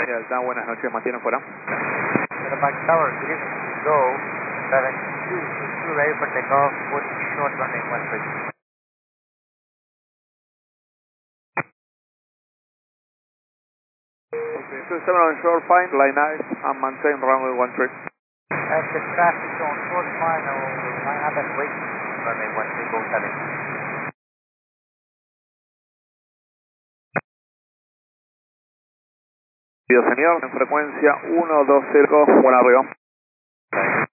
Delta, buenas noches, mantiene fuera. Back Tower, please go 72, ready for takeoff, put short running 13. Okay, 27 on short, fine, line nice, and maintain runway 13. As the traffic on short line, I have that wait, runway 13, go 7. Señor, en frecuencia 120, buena arriba.